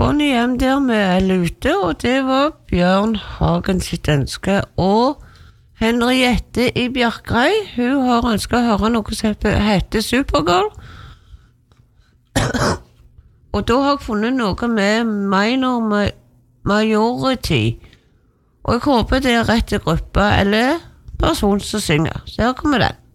Bonnie hjem der med Lute, og det var Bjørn Hagen sitt ønske, og Henriette i Bjerkrei, hun har ønsket å høre noe som heter Supergirl, og da har jeg funnet noe med Minor Majority, og jeg håper det rett gruppe eller person som synger, så her kommer den.